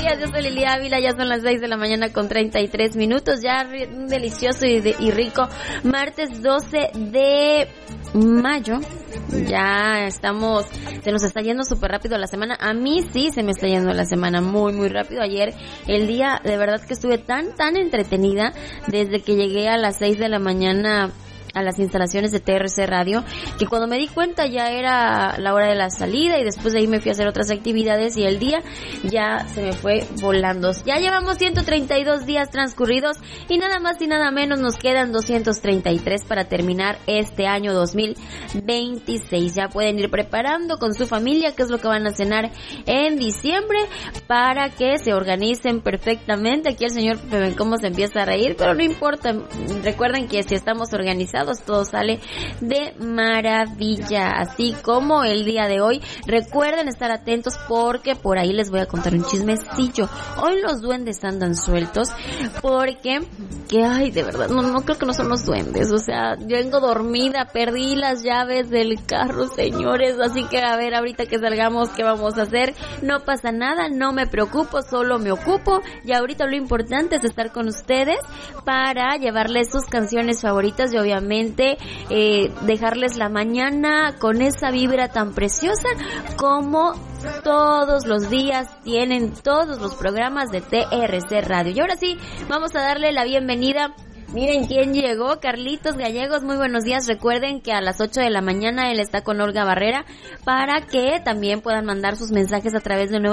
días, yo soy Lili Ávila, ya son las 6 de la mañana con 33 minutos, ya delicioso y rico, martes 12 de mayo, ya estamos, se nos está yendo súper rápido la semana, a mí sí se me está yendo la semana muy muy rápido. Ayer el día de verdad que estuve tan entretenida desde que llegué a las 6 de la mañana a las instalaciones de TRC Radio, que cuando me di cuenta ya era la hora de la salida y después de ahí me fui a hacer otras actividades y el día ya se me fue volando. Ya llevamos 132 días transcurridos y nada más y nada menos nos quedan 233 para terminar este año 2026. Ya pueden ir preparando con su familia qué es lo que van a cenar en diciembre para que se organicen perfectamente. Aquí el señor ven cómo se empieza a reír, pero no importa. Recuerden que si estamos organizados todo sale de maravilla, así como el día de hoy. Recuerden estar atentos porque por ahí les voy a contar un chismecillo. Hoy los duendes andan sueltos porque, ay, de verdad, no creo que no son los duendes, o sea, yo vengo dormida, perdí las llaves del carro, señores, así que a ver, ahorita que salgamos, ¿qué vamos a hacer? No pasa nada, no me preocupo, solo me ocupo, y ahorita lo importante es estar con ustedes para llevarles sus canciones favoritas y obviamente dejarles la mañana con esa vibra tan preciosa como todos los días tienen todos los programas de TRC Radio. Y ahora sí, vamos a darle la bienvenida. Miren quién llegó, Carlitos Gallegos, muy buenos días. Recuerden que a las 8 de la mañana él está con Olga Barrera para que también puedan mandar sus mensajes a través del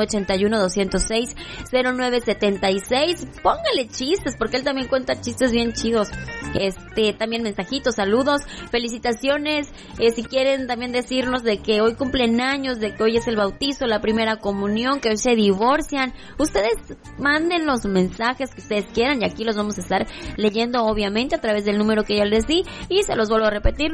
981-206-0976. Póngale chistes, porque él también cuenta chistes bien chidos. También mensajitos, saludos, felicitaciones. Si quieren también decirnos de que hoy cumplen años, de que hoy es el bautizo, la primera comunión, que hoy se divorcian. Ustedes manden los mensajes que ustedes quieran y aquí los vamos a estar leyendo obviamente a través del número que ya les di y se los vuelvo a repetir,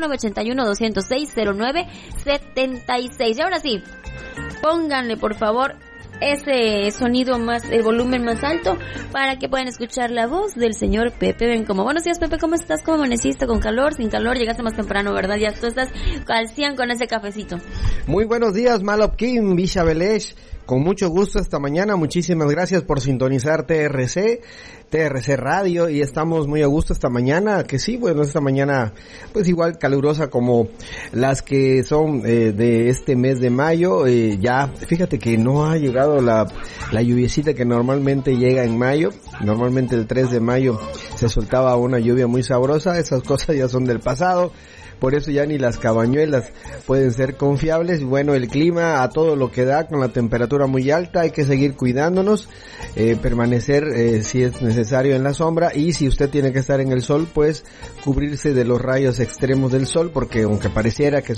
981-206-0976. Y ahora sí, pónganle por favor ese sonido más, el volumen más alto para que puedan escuchar la voz del señor Pepe Bencomo. Buenos días, Pepe, ¿cómo estás? ¿Cómo amaneciste? ¿Con calor? ¿Sin calor? Llegaste más temprano, ¿verdad? Ya tú estás al 100 con ese cafecito. Muy buenos días, Malopkin, Villa Belech. Con mucho gusto esta mañana, muchísimas gracias por sintonizar TRC Radio y estamos muy a gusto esta mañana, que sí, bueno, esta mañana pues igual calurosa como las que son de este mes de mayo. Ya, fíjate que no ha llegado la lluviecita que normalmente llega en mayo. Normalmente el 3 de mayo se soltaba una lluvia muy sabrosa, esas cosas ya son del pasado. Por eso ya ni las cabañuelas pueden ser confiables. Bueno, el clima a todo lo que da, con la temperatura muy alta, hay que seguir cuidándonos, permanecer si es necesario en la sombra, y si usted tiene que estar en el sol, pues cubrirse de los rayos extremos del sol, porque aunque pareciera que